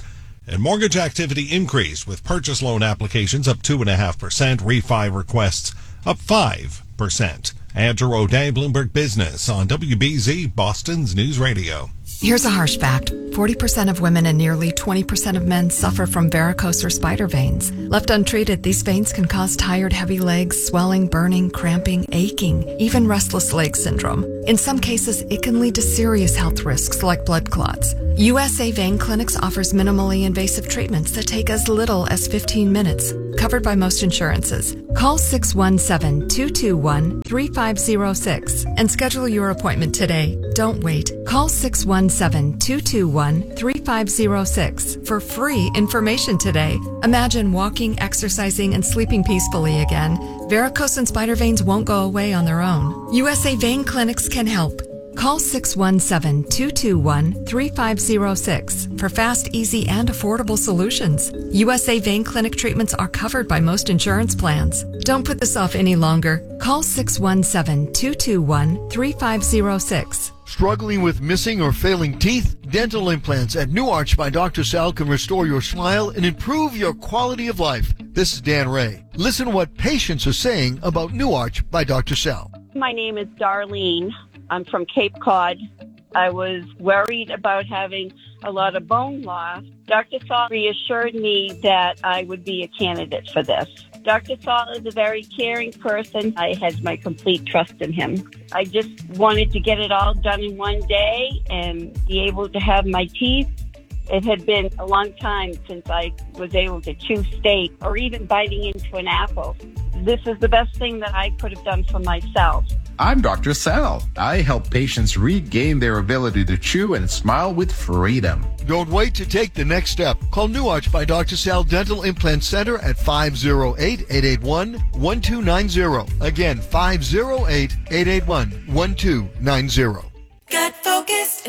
And mortgage activity increased with purchase loan applications up two point five percent, refi requests up five percent. Andrew O'Day, Bloomberg Business on W B Z, Boston's News Radio. Here's a harsh fact. forty percent of women and nearly twenty percent of men suffer from varicose or spider veins. Left untreated, these veins can cause tired, heavy legs, swelling, burning, cramping, aching, even restless leg syndrome. In some cases, it can lead to serious health risks like blood clots. U S A Vein Clinics offers minimally invasive treatments that take as little as fifteen minutes, covered by most insurances. Call six one seven, two two one, three five zero six and schedule your appointment today. Don't wait. Call six one seven, two two one, three five zero six for free information today. Imagine walking, exercising, and sleeping peacefully again. Varicose and spider veins won't go away on their own. U S A Vein Clinics can help. Call six one seven, two two one, three five zero six for fast, easy, and affordable solutions. U S A Vein Clinic treatments are covered by most insurance plans. Don't put this off any longer. Call six one seven, two two one, three five zero six. Struggling with missing or failing teeth? Dental implants at New Arch by Doctor Sal can restore your smile and improve your quality of life. This is Dan Ray. Listen to what patients are saying about New Arch by Doctor Sal. My name is Darlene. I'm from Cape Cod. I was worried about having a lot of bone loss. Doctor Saul reassured me that I would be a candidate for this. Doctor Saul is a very caring person. I had my complete trust in him. I just wanted to get it all done in one day and be able to have my teeth. It had been a long time since I was able to chew steak or even biting into an apple. This is the best thing that I could have done for myself. I'm Doctor Sal. I help patients regain their ability to chew and smile with freedom. Don't wait to take the next step. Call New Arch by Doctor Sal Dental Implant Center at five oh eight, eight eight one, one two nine zero. Again, five oh eight, eight eight one, one two nine zero. Gut Focus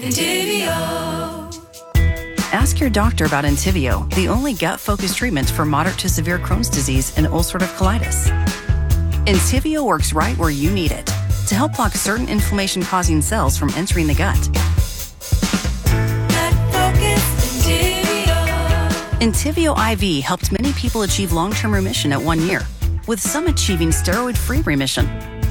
Entivio. Ask your doctor about Entivio, the only gut-focused treatment for moderate to severe Crohn's disease and ulcerative colitis. Entivio works right where you need it to help block certain inflammation-causing cells from entering the gut. Entivio I V helped many people achieve long-term remission at one year, with some achieving steroid-free remission.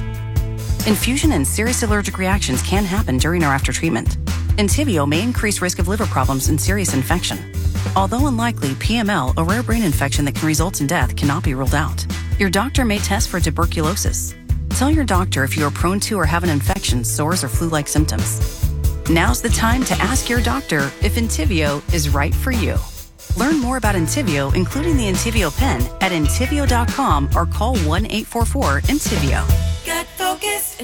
Infusion and serious allergic reactions can happen during or after treatment. Entivio may increase risk of liver problems and serious infection. Although unlikely, P M L, a rare brain infection that can result in death, cannot be ruled out. Your doctor may test for tuberculosis. Tell your doctor if you are prone to or have an infection, sores, or flu-like symptoms. Now's the time to ask your doctor if Entivio is right for you. Learn more about Entivio, including the Entivio pen, at Entivio dot com or call one eight four four, Entivio. Gut Focus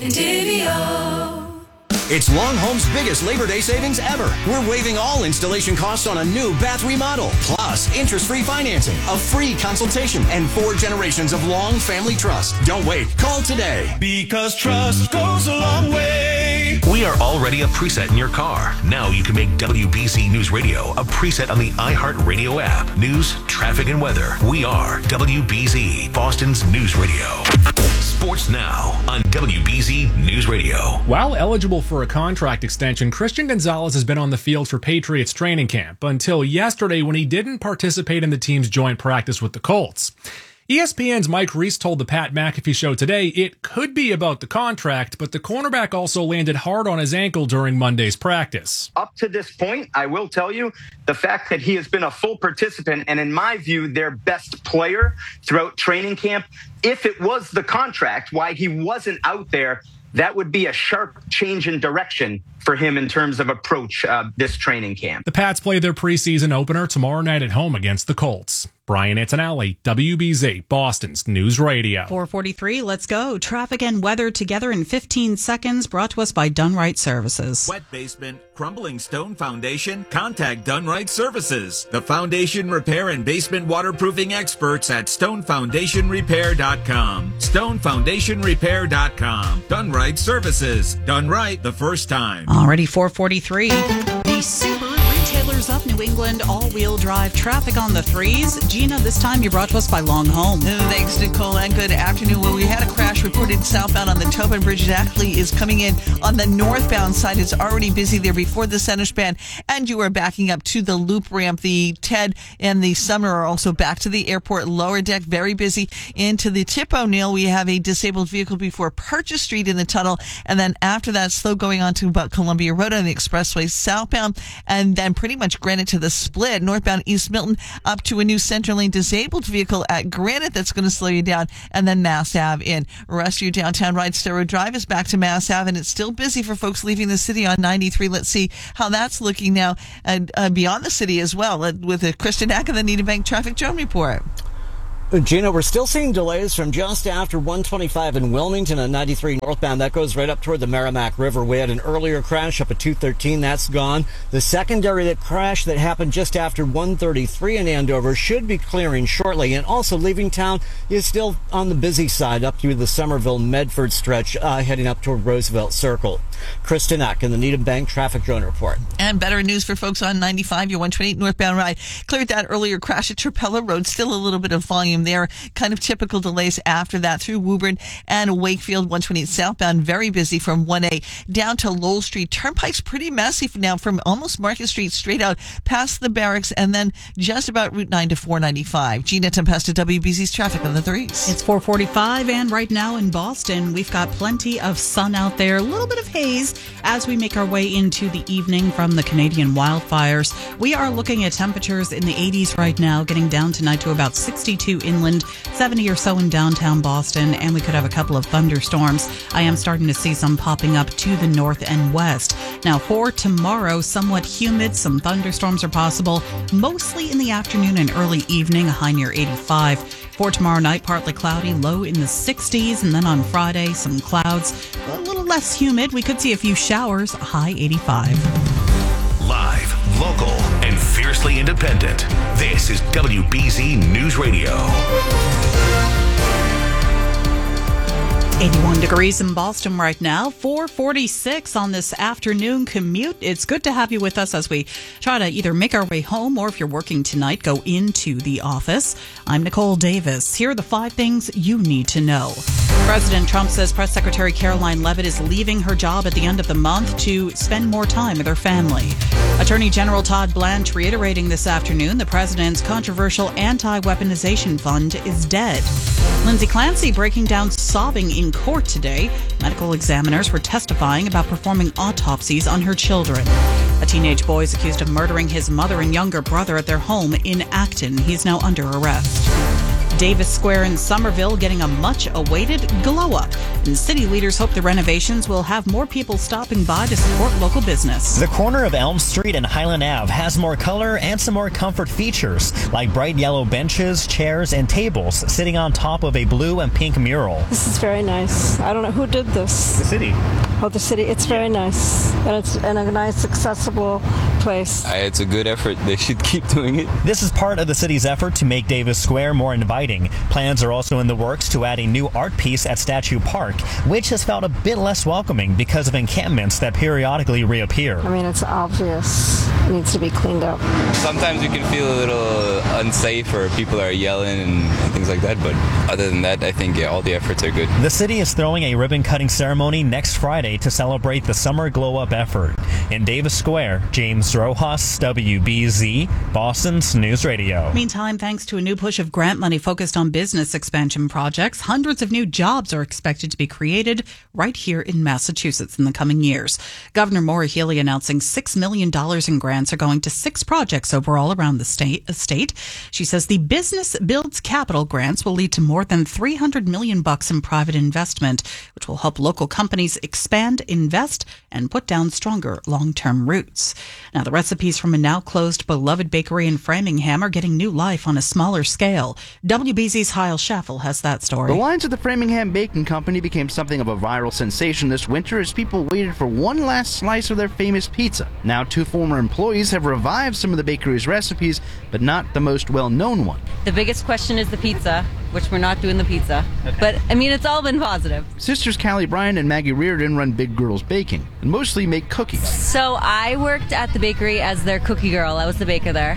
Entivio. It's Long Home's biggest Labor Day savings ever. We're waiving all installation costs on a new bath remodel, plus interest-free financing, a free consultation, and four generations of long family trust. Don't wait. Call today. Because trust goes a long way. We are already a preset in your car. Now you can make W B Z News Radio a preset on the iHeartRadio app. News, traffic, and weather. We are W B Z, Boston's News Radio. Sports now on W B Z News Radio. While eligible for a contract extension, Christian Gonzalez has been on the field for Patriots training camp until yesterday when he didn't participate in the team's joint practice with the Colts. E S P N's Mike Reese told the Pat McAfee Show today it could be about the contract, but the cornerback also landed hard on his ankle during Monday's practice. Up to this point, I will tell you, the fact that he has been a full participant and, in my view, their best player throughout training camp, if it was the contract, why he wasn't out there, that would be a sharp change in direction for him in terms of approach uh, this training camp. The Pats play their preseason opener tomorrow night at home against the Colts. Brian Antonelli, W B Z, Boston's News Radio. four forty-three, let's go. Traffic and weather together in fifteen seconds, brought to us by Dunright Services. Wet basement, crumbling stone foundation? Contact Dunright Services, the foundation repair and basement waterproofing experts at stone foundation repair dot com. stone foundation repair dot com. Dunright Services. Done right the first time. Already four forty-three. The Subaru Retailers of New New England, all-wheel drive traffic on the threes. Gina, this time you're brought to us by Long Home. Thanks, Nicole, and good afternoon. Well, we had a crash reported southbound on the Tobin Bridge. It actually is coming in on the northbound side. It's already busy there before the center span, and you are backing up to the loop ramp. The Ted and the Sumner are also back to the airport lower deck, very busy. Into the Tip O'Neill, we have a disabled vehicle before Purchase Street in the tunnel, and then after that, slow going on to about Columbia Road on the expressway southbound, and then pretty much Granite to the split, northbound East Milton up to a new center lane disabled vehicle at Granite that's going to slow you down, and then Mass Ave in. Rest of your downtown ride, Star Drive is back to Mass Ave, and it's still busy for folks leaving the city on ninety-three. Let's see how that's looking now and uh, beyond the city as well, uh, with a Kristen Ack and the Needham Bank Traffic Drone Report. Gina, we're still seeing delays from just after one twenty-five in Wilmington on ninety-three northbound. That goes right up toward the Merrimack River. We had an earlier crash up at two thirteen. That's gone. The secondary that crash that happened just after one thirty-three in Andover should be clearing shortly. And also leaving town is still on the busy side up through the Somerville-Medford stretch, uh, heading up toward Roosevelt Circle. Kristen Eck in the Needham Bank Traffic Drone Report. And better news for folks on ninety-five, your one twenty-eight northbound ride. Cleared that earlier crash at Trapella Road. Still a little bit of volume there. Kind of typical delays after that through Woburn and Wakefield. one twenty-eight southbound, very busy from one A down to Lowell Street. Turnpike's pretty messy now from almost Market Street straight out past the barracks and then just about Route nine to four ninety-five. Gina Tempesta, W B Z's traffic on the threes. It's four forty-five, and right now in Boston, we've got plenty of sun out there, a little bit of haze as we make our way into the evening from the Canadian wildfires. We are looking at temperatures in the eighties right now, getting down tonight to about sixty-two inland, seventy or so in downtown Boston, and we could have a couple of thunderstorms. I am starting to see some popping up to the north and west. Now for tomorrow, somewhat humid, some thunderstorms are possible, mostly in the afternoon and early evening, a high near eighty-five. For tomorrow night, partly cloudy, low in the sixties, and then on Friday, some clouds, a little less humid. We could see a few showers, high eighty-five. Live, local, and fiercely independent. This is W B Z News Radio. eighty-one degrees in Boston right now, four forty-six on this afternoon commute. It's good to have you with us as we try to either make our way home or if you're working tonight, go into the office. I'm Nicole Davis. Here are the five things you need to know. President Trump says Press Secretary Caroline Leavitt is leaving her job at the end of the month to spend more time with her family. Attorney General Todd Blanche reiterating this afternoon the president's controversial anti-weaponization fund is dead. Lindsay Clancy breaking down sobbing in court today. Medical examiners were testifying about performing autopsies on her children. A teenage boy is accused of murdering his mother and younger brother at their home in Acton. He's now under arrest. Davis Square in Somerville getting a much-awaited glow-up. And city leaders hope the renovations will have more people stopping by to support local business. The corner of Elm Street and Highland Avenue has more color and some more comfort features, like bright yellow benches, chairs, and tables sitting on top of a blue and pink mural. This is very nice. I don't know who did this. The city. Oh, the city. It's very nice. And it's in a nice, accessible place. It's a good effort. They should keep doing it. This is part of the city's effort to make Davis Square more inviting. Plans are also in the works to add a new art piece at Statue Park, which has felt a bit less welcoming because of encampments that periodically reappear. I mean, it's obvious. It needs to be cleaned up. Sometimes you can feel a little unsafe or people are yelling and, and things like that, but other than that, I think yeah, all the efforts are good. The city is throwing a ribbon-cutting ceremony next Friday to celebrate the Summer Glow-Up effort. In Davis Square, James Rojas, W B Z, Boston's News Radio. Meantime, thanks to a new push of grant money focused on business expansion projects, hundreds of new jobs are expected to be created right here in Massachusetts in the coming years. Governor Maura Healey announcing six million dollars in grants are going to six projects overall around the state. state. She says the Business Builds Capital grants will lead to more than three hundred million bucks in private investment, which will help local companies expand, invest, and put down stronger long-term roots. Now, the recipes from a now-closed beloved bakery in Framingham are getting new life on a smaller scale. W B Z's Heil Schaffel has that story. The lines of the Framingham Baking Company became something of a viral sensation this winter as people waited for one last slice of their famous pizza. Now, two former employees have revived some of the bakery's recipes, but not the most well-known one. The biggest question is the pizza. which we're not doing the pizza. Okay. But, I mean, it's all been positive. Sisters Callie Bryan and Maggie Reardon run Big Girls Baking and mostly make cookies. So I worked at the bakery as their cookie girl. I was the baker there.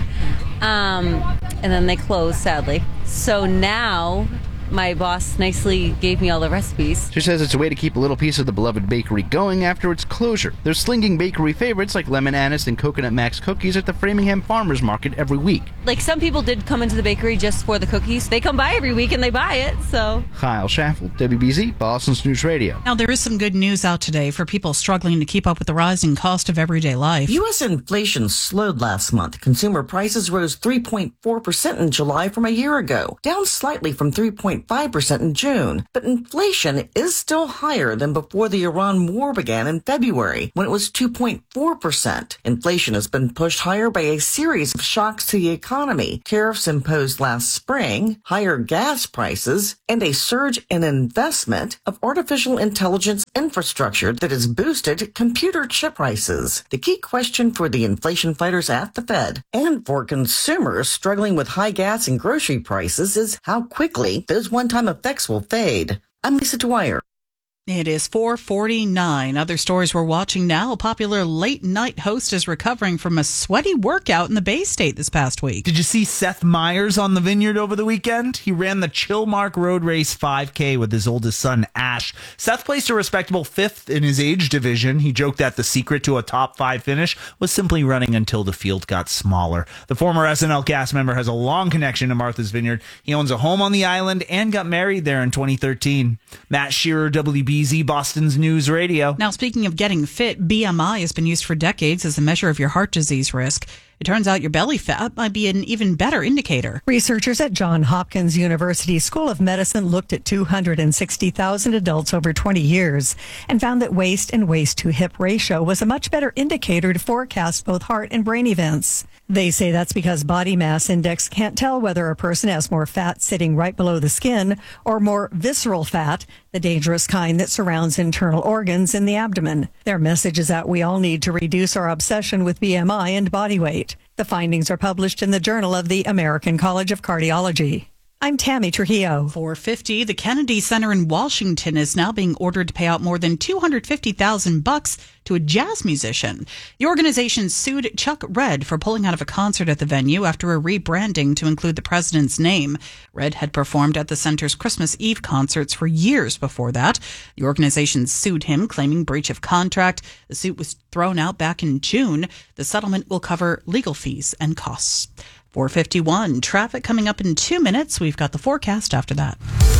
Um, and then they closed, sadly. So now my boss nicely gave me all the recipes. She says it's a way to keep a little piece of the beloved bakery going after its closure. They're slinging bakery favorites like Lemon Anise and Coconut Max cookies at the Framingham Farmers Market every week. Like, some people did come into the bakery just for the cookies. They come by every week and they buy it, so. Kyle Schaffel, W B Z, Boston's News Radio. Now, there is some good news out today for people struggling to keep up with the rising cost of everyday life. U S inflation slowed last month. Consumer prices rose three point four percent in July from a year ago, down slightly from three point five percent in June. But inflation is still higher than before the Iran war began in February, when it was two point four percent. Inflation has been pushed higher by a series of shocks to the economy. Tariffs imposed last spring, higher gas prices, and a surge in investment of artificial intelligence infrastructure that has boosted computer chip prices. The key question for the inflation fighters at the Fed and for consumers struggling with high gas and grocery prices is how quickly those one-time effects will fade. I'm Lisa Dwyer. It is four forty-nine. Other stories we're watching now. A popular late-night host is recovering from a sweaty workout in the Bay State this past week. Did you see Seth Meyers on the Vineyard over the weekend? He ran the Chilmark Road Race five K with his oldest son, Ash. Seth placed a respectable fifth in his age division. He joked that the secret to a top five finish was simply running until the field got smaller. The former S N L cast member has a long connection to Martha's Vineyard. He owns a home on the island and got married there in twenty thirteen. Matt Shearer, W B Z, Boston's News Radio. Now, speaking of getting fit, B M I has been used for decades as a measure of your heart disease risk. It turns out your belly fat might be an even better indicator. Researchers at Johns Hopkins University School of Medicine looked at two hundred sixty thousand adults over twenty years and found that waist and waist-to-hip ratio was a much better indicator to forecast both heart and brain events. They say that's because body mass index can't tell whether a person has more fat sitting right below the skin or more visceral fat, the dangerous kind that surrounds internal organs in the abdomen. Their message is that we all need to reduce our obsession with B M I and body weight. The findings are published in the Journal of the American College of Cardiology. I'm Tammy Trujillo. four fifty. The Kennedy Center in Washington is now being ordered to pay out more than two hundred fifty thousand bucks to a jazz musician. The organization sued Chuck Red for pulling out of a concert at the venue after a rebranding to include the president's name. Red had performed at the center's Christmas Eve concerts for years before that. The organization sued him, claiming breach of contract. The suit was thrown out back in June. The settlement will cover legal fees and costs. four fifty-one. Traffic coming up in two minutes. We've got the forecast after that.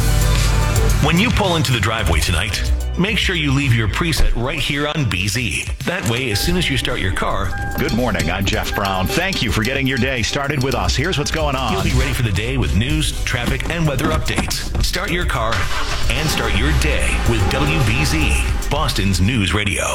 When you pull into the driveway tonight, make sure you leave your preset right here on B Z. That way, as soon as you start your car... Good morning, I'm Jeff Brown. Thank you for getting your day started with us. Here's what's going on. You'll be ready for the day with news, traffic, and weather updates. Start your car and start your day with W B Z, Boston's News Radio.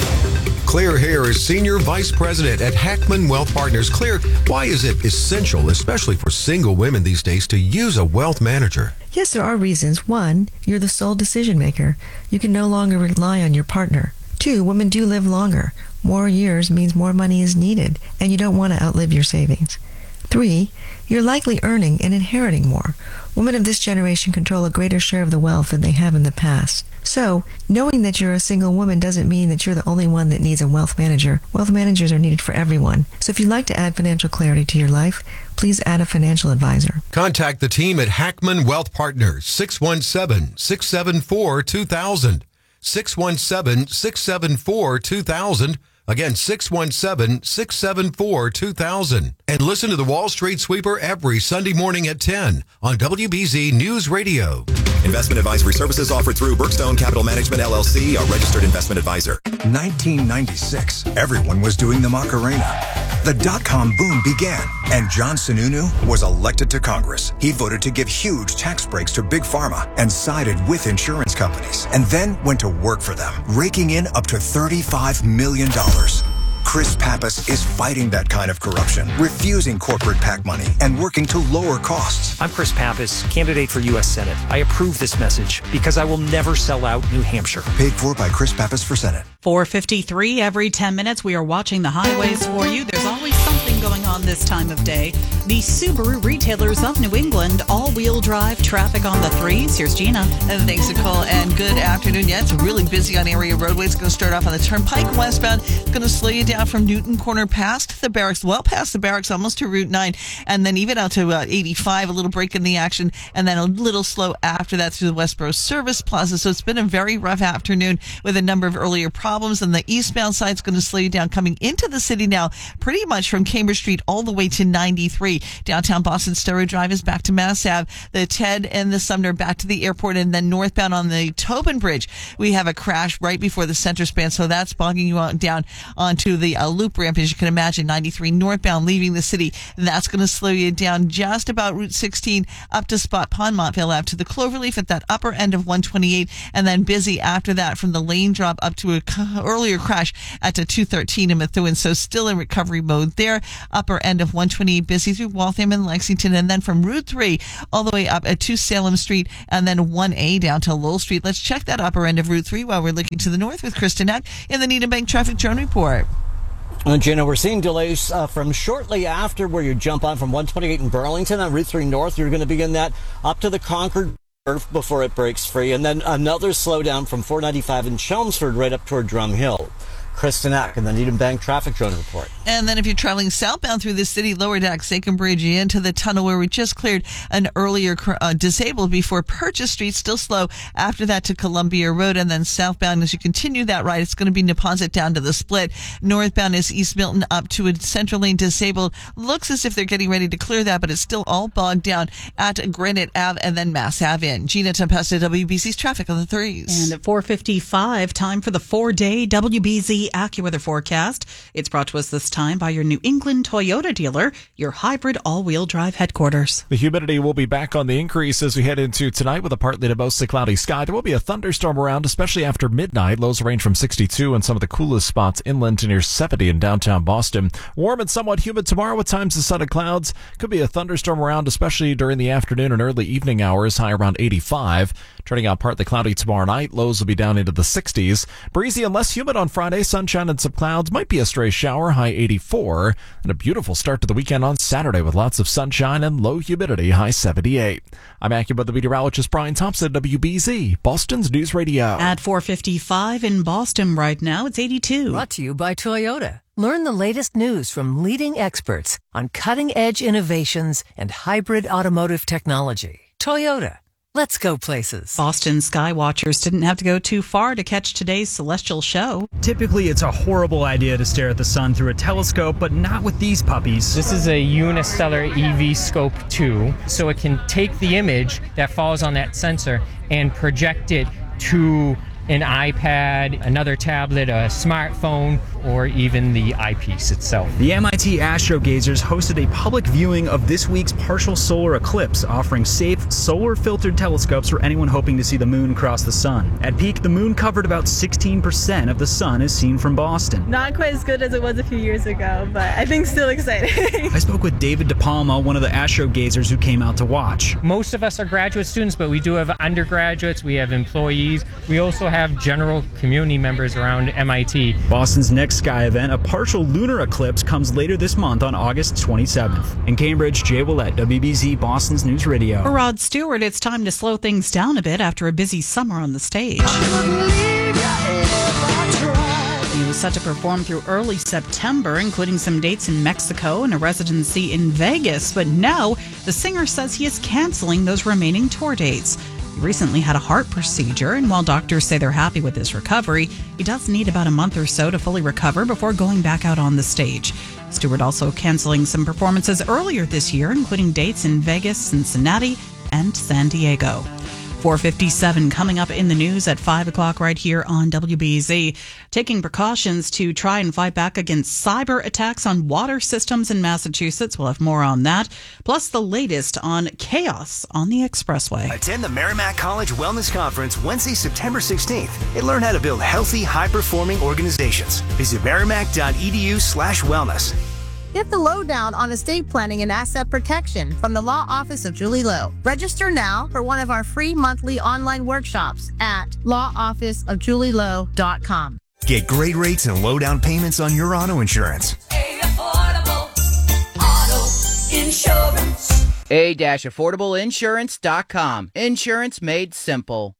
Claire Hare is Senior Vice President at Hackman Wealth Partners. Claire, why is it essential, especially for single women these days, to use a wealth manager? Yes, there are reasons. One, you're the sole decision maker. You can no longer rely on your partner. Two, women do live longer. More years means more money is needed, and you don't want to outlive your savings. Three, you're likely earning and inheriting more. Women of this generation control a greater share of the wealth than they have in the past. So, knowing that you're a single woman doesn't mean that you're the only one that needs a wealth manager. Wealth managers are needed for everyone. So if you'd like to add financial clarity to your life, please add a financial advisor. Contact the team at Hackman Wealth Partners, six one seven, six seven four, two thousand. six one seven, six seven four, two thousand. Again, six one seven, six seven four, two thousand. And listen to the Wall Street Sweeper every Sunday morning at ten on W B Z News Radio. Investment advisory services offered through Brookstone Capital Management, L L C, a registered investment advisor. nineteen ninety-six, everyone was doing the Macarena. The dot-com boom began, and John Sununu was elected to Congress. He voted to give huge tax breaks to Big Pharma and sided with insurance companies, and then went to work for them, raking in up to thirty-five million dollars. Chris Pappas is fighting that kind of corruption, refusing corporate PAC money, and working to lower costs. I'm Chris Pappas, candidate for U S Senate. I approve this message because I will never sell out New Hampshire. Paid for by Chris Pappas for Senate. four fifty-three. Every ten minutes, we are watching the highways for you. There's always something going on. going on this time of day. The Subaru retailers of New England, all-wheel drive traffic on the threes. Here's Gina. And thanks, Nicole, and good afternoon. Yeah, it's really busy on area roadways. It's going to start off on the Turnpike westbound. It's going to slow you down from Newton Corner past the barracks, well past the barracks, almost to Route nine, and then even out to uh, eighty-five, a little break in the action, and then a little slow after that through the Westboro Service Plaza. So it's been a very rough afternoon with a number of earlier problems, and the eastbound side is going to slow you down coming into the city now, pretty much from Cambridge Street all the way to ninety-three. Downtown Boston Stowe Drive is back to Mass Ave. The Ted and the Sumner back to the airport, and then northbound on the Tobin Bridge, we have a crash right before the center span, so that's bogging you out down onto the uh, loop ramp, as you can imagine. ninety-three northbound leaving the city, that's going to slow you down just about Route sixteen up to Spot Pond, Montvale Ave to the Cloverleaf at that upper end of one twenty-eight, and then busy after that from the lane drop up to a earlier crash at the two thirteen in Methuen. So still in recovery mode there. Upper end of one twenty-eight busy through Waltham and Lexington, and then from Route three all the way up to Salem Street, and then one A down to Lowell Street. Let's check that upper end of Route three while we're looking to the north with Kristen Eck in the Needham Bank Traffic Drone Report. And Gina, we're seeing delays uh, from shortly after where you jump on from one twenty-eight in Burlington on Route three North. You're going to begin that up to the Concord before it breaks free, and then another slowdown from four ninety-five in Chelmsford right up toward Drum Hill. Kristen Eck in the Needham Bank Traffic Drone Report. And then if you're traveling southbound through the city, lower deck, Sakem Bridge, into the tunnel where we just cleared an earlier uh, disabled before Purchase Street, still slow. After that to Columbia Road, and then southbound as you continue that ride, it's going to be Neponset down to the split. Northbound is East Milton up to a central lane disabled. Looks as if they're getting ready to clear that, but it's still all bogged down at Granite Ave and then Mass Ave in. Gina Tempesta, W B C's Traffic on the threes. And at four fifty-five, time for the four-day W B Z AccuWeather forecast. It's brought to us this time by your New England Toyota dealer, your hybrid all-wheel drive headquarters. The humidity will be back on the increase as we head into tonight with a partly to mostly cloudy sky. There will be a thunderstorm around, especially after midnight. Lows range from sixty-two in some of the coolest spots inland to near seventy in downtown Boston. Warm and somewhat humid tomorrow with times of sun and clouds. Could be a thunderstorm around, especially during the afternoon and early evening hours, high around eighty-five. Turning out partly cloudy tomorrow night. Lows will be down into the sixties. Breezy and less humid on Friday. Sunshine and some clouds. Might be a stray shower. High eighty-four. And a beautiful start to the weekend on Saturday with lots of sunshine and low humidity. High seventy-eight. I'm AccuWeather meteorologist Brian Thompson, W B Z, Boston's News Radio. At four fifty-five in Boston right now, it's eighty-two. Brought to you by Toyota. Learn the latest news from leading experts on cutting-edge innovations and hybrid automotive technology. Toyota. Let's go places. Boston skywatchers didn't have to go too far to catch today's celestial show. Typically, it's a horrible idea to stare at the sun through a telescope, but not with these puppies. This is a Unistellar E V Scope two, so it can take the image that falls on that sensor and project it to an iPad, another tablet, a smartphone, or even the eyepiece itself. The M I T Astrogazers hosted a public viewing of this week's partial solar eclipse, offering safe, solar-filtered telescopes for anyone hoping to see the moon cross the sun. At peak, the moon covered about sixteen percent of the sun as seen from Boston. Not quite as good as it was a few years ago, but I think still exciting. I spoke with David DePalma, one of the Astrogazers who came out to watch. Most of us are graduate students, but we do have undergraduates, we have employees, we also have have general community members around M I T. Boston's next sky event, a partial lunar eclipse, comes later this month on August twenty-seventh. In Cambridge, Jay Willett, W B Z, Boston's News Radio. For Rod Stewart, it's time to slow things down a bit after a busy summer on the stage. He was set to perform through early September, including some dates in Mexico and a residency in Vegas, but now the singer says he is canceling those remaining tour dates. He recently had a heart procedure, and while doctors say they're happy with his recovery, he does need about a month or so to fully recover before going back out on the stage. Stewart also canceling some performances earlier this year, including dates in Vegas, Cincinnati, and San Diego. four fifty-seven coming up in the news at five o'clock right here on W B Z. Taking precautions to try and fight back against cyber attacks on water systems in Massachusetts. We'll have more on that. Plus the latest on chaos on the expressway. Attend the Merrimack College Wellness Conference Wednesday, September sixteenth and learn how to build healthy, high-performing organizations. Visit merrimack.edu slash wellness. Get the lowdown on estate planning and asset protection from the Law Office of Julie Lowe. Register now for one of our free monthly online workshops at law office of julie lowe dot com. Get great rates and low down payments on your auto insurance. Hey, affordable. a dash affordable insurance dot com. Insurance made simple.